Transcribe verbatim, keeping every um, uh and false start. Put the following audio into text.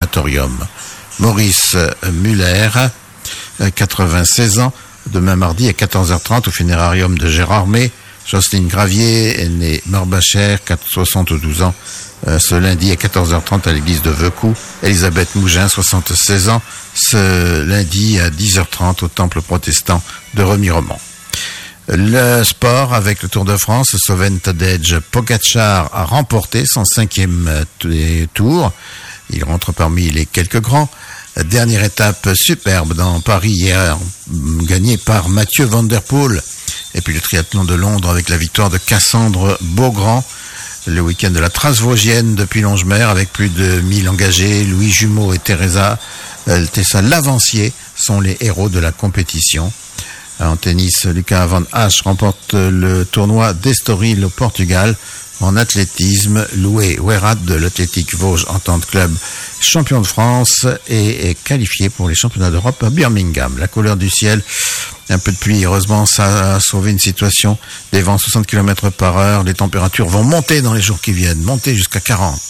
Amatorium. Maurice Muller, quatre-vingt-seize ans, demain mardi à quatorze heures trente au funérarium de Gérardmer. Jocelyne Gravier est née Morbachère, soixante-douze ans, euh, ce lundi à quatorze heures trente à l'église de Veucou. Elisabeth Mougin, soixante-seize ans, ce lundi à dix heures trente au temple protestant de Remiremont. Le sport avec le Tour de France, Sloven Tadej Pogačar a remporté son cinquième tour. Il rentre parmi les quelques grands. Dernière étape superbe dans Paris hier, gagnée par Mathieu Van Der Poel. Et puis le triathlon de Londres avec la victoire de Cassandre Beaugrand. Le week-end de la Trace Vosgienne depuis Longemer avec plus de mille engagés. Louis Jumeau et Teresa, euh, Tessa Lavancier sont les héros de la compétition. En tennis, Lucas Van Hache remporte le tournoi d'Estoril au Portugal. En athlétisme, Loué Ouerat de l'Athlétique Vosges Entente Club, champion de France, et est qualifié pour les championnats d'Europe à Birmingham. La couleur du ciel, un peu de pluie, heureusement ça a sauvé une situation. Des vents soixante kilomètres par heure, les températures vont monter dans les jours qui viennent, monter jusqu'à quarante.